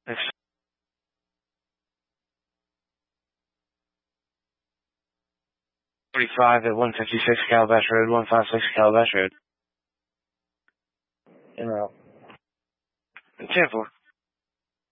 Thanks. 45 at 156 Calabash Road, 156 Calabash Road. En route. 10-4.